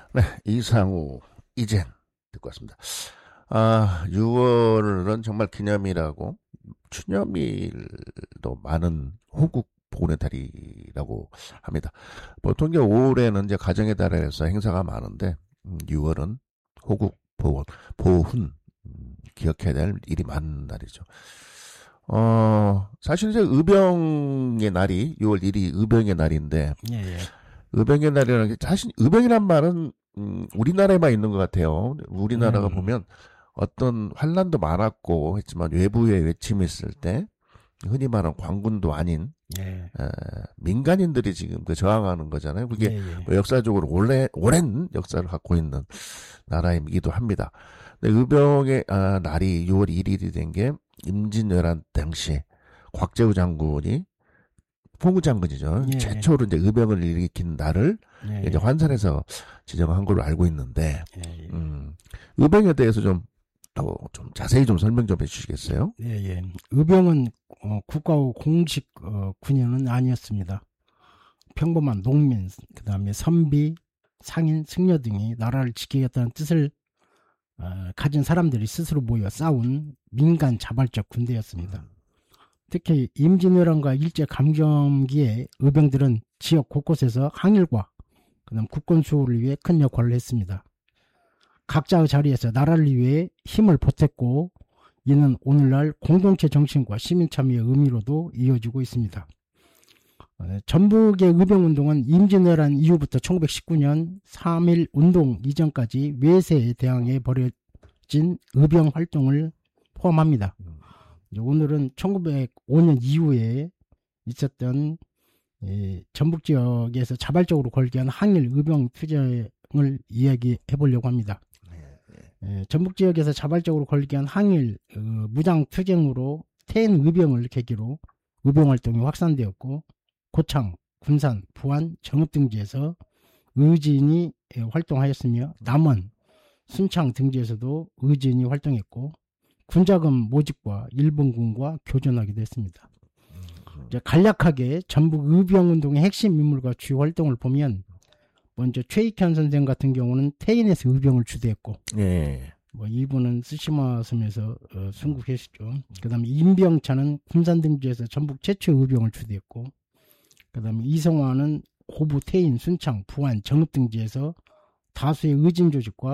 네, 이상우, 이젠 듣고 왔습니다. 6월은 정말 기념이라고, 추념일도 많은 호국 보훈의 달이라고 합니다. 보통 이제 5월에는 이제 가정의 달에서 행사가 많은데, 6월은 호국 보훈, 기억해야 될 일이 많은 날이죠. 사실 이제 의병의 날이, 6월 1일 의병의 날인데, 예, 예. 의병의 날이라는 게 사실 의병이란 말은 우리나라에만 있는 것 같아요. 우리나라가 음, 보면 어떤 환란도 많았고 했지만 외부의 외침이 있을 때 흔히 말하는 관군도 아닌 예, 민간인들이 지금 그 저항하는 거잖아요. 그게 예, 예. 뭐 역사적으로 오랜 역사를 갖고 있는 나라이기도 합니다. 근데 의병의 날이 6월 1일이 된 게 임진왜란 당시 곽재우 장군이 포구 장군이죠. 예, 예. 최초로 이제 의병을 일으킨 날을 예, 이제 예. 환산해서 지정한 걸로 알고 있는데, 예, 예. 의병에 대해서 좀 더 좀 자세히 좀 설명 좀 해주시겠어요? 예, 예. 의병은 국가의 공식 군인은 아니었습니다. 평범한 농민, 그 다음에 선비, 상인, 승려 등이 나라를 지키겠다는 뜻을 가진 사람들이 스스로 모여 싸운 민간 자발적 군대였습니다. 특히 임진왜란과 일제감점기에 의병들은 지역 곳곳에서 항일과 그다음 국권 수호를 위해 큰 역할을 했습니다. 각자의 자리에서 나라를 위해 힘을 보탰고 이는 오늘날 공동체 정신과 시민참여의 의미로도 이어지고 있습니다. 전북의 의병운동은 임진왜란 이후부터 1919년 3.1 운동 이전까지 외세에 대항해 벌여진 의병활동을 포함합니다. 오늘은 1905년 이후에 있었던 전북 지역에서 자발적으로 걸개한 항일 의병 투쟁을 이야기해 보려고 합니다. 전북 지역에서 자발적으로 걸개한 항일 무장 투쟁으로 태인 의병을 계기로 의병 활동이 확산되었고 고창, 군산, 부안, 정읍 등지에서 의진이 활동하였으며 남원, 순창 등지에서도 의진이 활동했고 군자금 모집과 일본군과 교전하기도 했습니다. 이제 간략하게 전북 의병운동의 핵심 인물과 주요 활동을 보면 먼저 최익현 선생 같은 경우는 태인에서 의병을 주도했고 예. 뭐 이분은 쓰시마 섬에서 순국했죠. 그다음에 임병찬은 군산 등지에서 전북 최초 의병을 주도했고 그다음에 이성화는 고부, 태인, 순창, 부안, 정읍 등지에서 다수의 의진 조직과